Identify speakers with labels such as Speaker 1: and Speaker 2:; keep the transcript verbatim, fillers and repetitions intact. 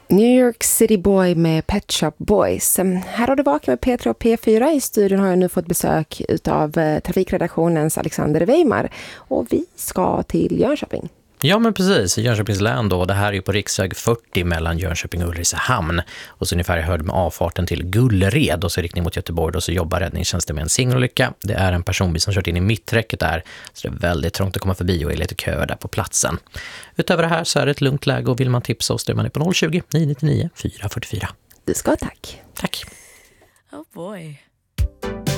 Speaker 1: New York City Boy med Pet Shop Boys. Här har du vakat med P tre och P fyra. I studion har jag nu fått besök av trafikredaktionens Alexander Weimar. Och vi ska till Jönköping.
Speaker 2: Ja, men precis. I Jönköpings län då. Det här är ju på riksväg fyrtio mellan Jönköping och Ulricehamn. Och så ungefär hörde med avfarten till Gullered och så riktning mot Göteborg. Och så jobbar räddningstjänsten med en singelolycka. Det är en personbil som kört in i mitträcket där. Så det är väldigt trångt att komma förbi och är lite köer där på platsen. Utöver det här så är det ett lugnt läge och vill man tipsa oss där man är på noll tjugo, nio nio nio, fyra fyra fyra.
Speaker 1: Du ska tack.
Speaker 2: Tack.
Speaker 3: Oh boy.